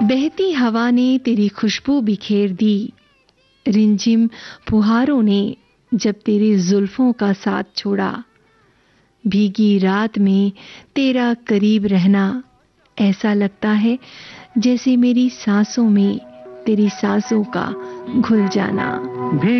बहती हवा ने तेरी खुशबू बिखेर दी, रिमझिम फुहारों ने जब तेरी जुल्फों का साथ छोड़ा। भीगी रात में तेरा करीब रहना ऐसा लगता है जैसे मेरी सांसों में तेरी सांसों का घुल जाना।